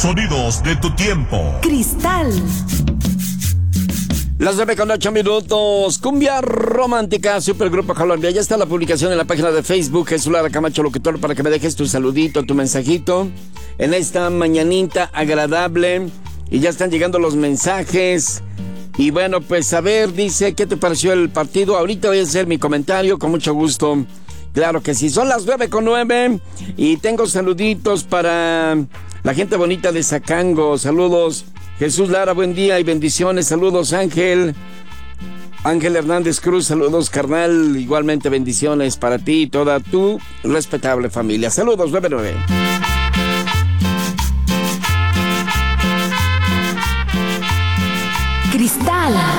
Sonidos de tu tiempo. Cristal. Las 9:08. Cumbia romántica, Supergrupo Colombia. Ya está la publicación en la página de Facebook, Jesús Lara Camacho Locutor, para que me dejes tu saludito, tu mensajito en esta mañanita agradable. Y ya están llegando los mensajes. Y bueno, pues a ver, dice, ¿qué te pareció el partido? Ahorita voy a hacer mi comentario con mucho gusto. Claro que sí, son las 9:09 y tengo saluditos para la gente bonita de Zacango. Saludos, Jesús Lara, buen día y bendiciones. Saludos, Ángel Hernández Cruz, saludos, carnal. Igualmente bendiciones para ti y toda tu respetable familia. Saludos, 9:09.